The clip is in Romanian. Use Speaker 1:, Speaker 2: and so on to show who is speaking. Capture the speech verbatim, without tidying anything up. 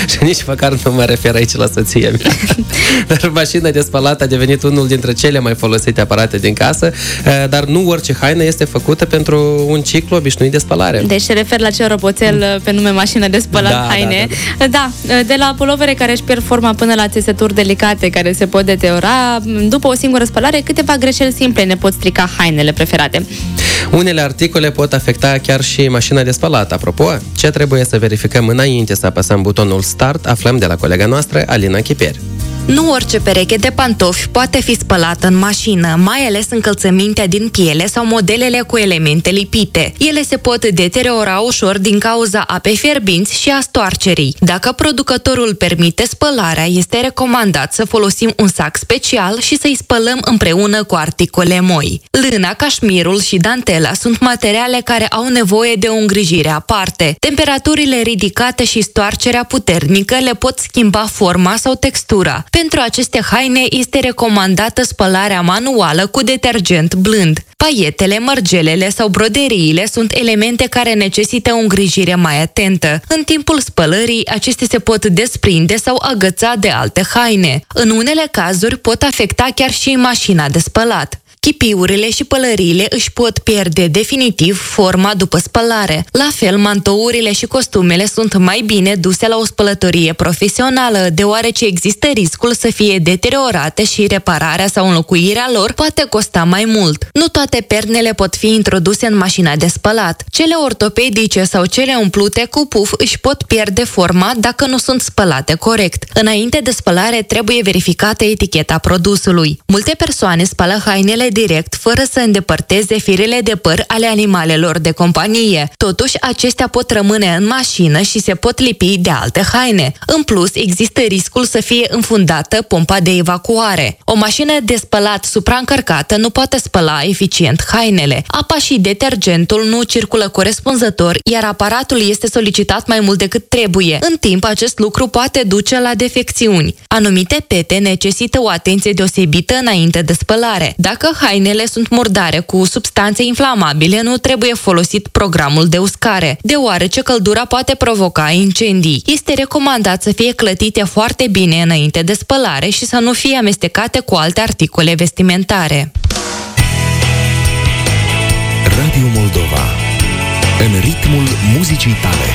Speaker 1: Și nici măcar nu mă refer aici la soția mea. Dar mașina de spălat a devenit unul dintre cele mai folosite aparate din casă, dar nu orice haină este făcută pentru un ciclu obișnuit de spălare.
Speaker 2: Deci se refer la ce roboțel pe nume mașină de spălat
Speaker 1: da,
Speaker 2: haine.
Speaker 1: Da, da,
Speaker 2: da. da, de la pulovere care își pierd forma până la țesături delicate care se pot deteriora, după o singură spălare, câteva greșeli simple ne pot strica hainele preferate.
Speaker 1: Unele articole pot afecta chiar și mașina de spălat. Apropo, ce trebuie să verificăm înainte să apăsăm butonul Start, aflăm de la colega noastră, Alina Chiperi.
Speaker 3: Nu orice pereche de pantofi poate fi spălată în mașină, mai ales încălțămintea din piele sau modelele cu elemente lipite. Ele se pot deteriora ușor din cauza apei fierbinți și a stoarcerii. Dacă producătorul permite spălarea, este recomandat să folosim un sac special și să-i spălăm împreună cu articole moi. Lâna, cașmirul și dantela sunt materiale care au nevoie de o îngrijire aparte. Temperaturile ridicate și stoarcerea puternică le pot schimba forma sau textura. Pentru aceste haine este recomandată spălarea manuală cu detergent blând. Paietele, mărgelele sau broderiile sunt elemente care necesită o îngrijire mai atentă. În timpul spălării, acestea se pot desprinde sau agăța de alte haine. În unele cazuri pot afecta chiar și mașina de spălat. Chipiurile și pălăriile își pot pierde definitiv forma după spălare. La fel, mantourile și costumele sunt mai bine duse la o spălătorie profesională, deoarece există riscul să fie deteriorate și repararea sau înlocuirea lor poate costa mai mult. Nu toate pernele pot fi introduse în mașina de spălat. Cele ortopedice sau cele umplute cu puf își pot pierde forma dacă nu sunt spălate corect. Înainte de spălare trebuie verificată eticheta produsului. Multe persoane spală hainele direct, fără să îndepărteze firele de păr ale animalelor de companie. Totuși, acestea pot rămâne în mașină și se pot lipi de alte haine. În plus, există riscul să fie înfundată pompa de evacuare. O mașină de spălat supraîncărcată nu poate spăla eficient hainele. Apa și detergentul nu circulă corespunzător, iar aparatul este solicitat mai mult decât trebuie. În timp, acest lucru poate duce la defecțiuni. Anumite pete necesită o atenție deosebită înainte de spălare. Dacă hainele sunt murdare cu substanțe inflamabile, nu trebuie folosit programul de uscare, deoarece căldura poate provoca incendii. Este recomandat să fie clătite foarte bine înainte de spălare și să nu fie amestecate cu alte articole vestimentare.
Speaker 4: Radio Moldova. În ritmul muzicii tale.